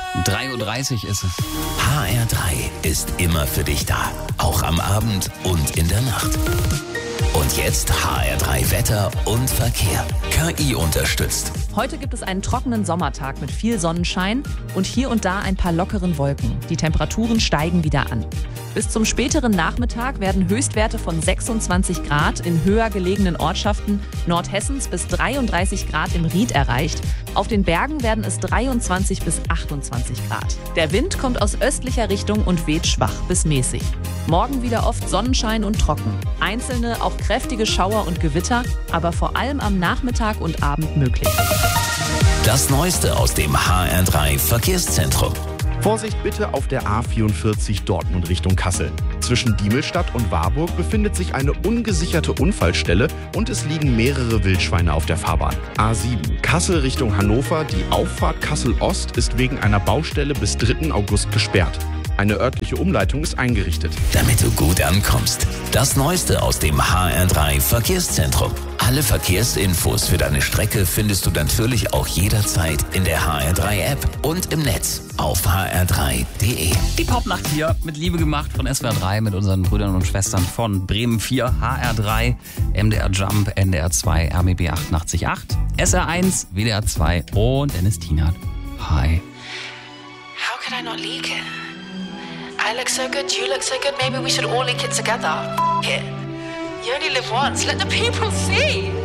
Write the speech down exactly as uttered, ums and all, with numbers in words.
drei Uhr dreißig ist es. H R drei ist immer für dich da. Auch am Abend und in der Nacht. Und jetzt H R drei Wetter und Verkehr. K I unterstützt. Heute gibt es einen trockenen Sommertag mit viel Sonnenschein und hier und da ein paar lockeren Wolken. Die Temperaturen steigen wieder an. Bis zum späteren Nachmittag werden Höchstwerte von sechsundzwanzig Grad in höher gelegenen Ortschaften Nordhessens bis dreiunddreißig Grad im Ried erreicht. Auf den Bergen werden es dreiundzwanzig bis achtundzwanzig Grad. Der Wind kommt aus östlicher Richtung und weht schwach bis mäßig. Morgen wieder oft Sonnenschein und trocken. Einzelne, auch kräftige Schauer und Gewitter, aber vor allem am Nachmittag und Abend möglich. Das Neueste aus dem H R drei Verkehrszentrum. Vorsicht bitte auf der A vierundvierzig Dortmund Richtung Kassel. Zwischen Diemelstadt und Warburg befindet sich eine ungesicherte Unfallstelle und es liegen mehrere Wildschweine auf der Fahrbahn. A sieben Kassel Richtung Hannover. Die Auffahrt Kassel-Ost ist wegen einer Baustelle bis dritten August gesperrt. Eine örtliche Umleitung ist eingerichtet. Damit du gut ankommst. Das Neueste aus dem H R drei Verkehrszentrum. Alle Verkehrsinfos für deine Strecke findest du natürlich auch jederzeit in der H R drei App und im Netz auf h r drei punkt d e. Die Popnacht hier mit Liebe gemacht von S W R drei mit unseren Brüdern und Schwestern von Bremen vier, H R drei, M D R Jump, N D R zwei, R B B achtundachtzig Komma acht, S R eins, W D R zwei und Dennis Tienert. Hi. How could I not leak it? I look so good, you look so good, maybe we should all leak it together. F*** it. You only live once, let the people see.